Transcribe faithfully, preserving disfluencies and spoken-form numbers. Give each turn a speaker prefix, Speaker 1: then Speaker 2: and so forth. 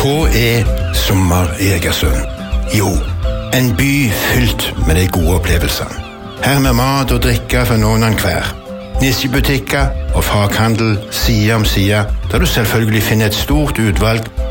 Speaker 1: Hva er sommer i Egersund? Jo, en by fylt med de gode opplevelsene. Her med mat og drikke for noen og hver. Nisjebutikker og faghandel side om side, der du selvfølgelig finner et stort utvalg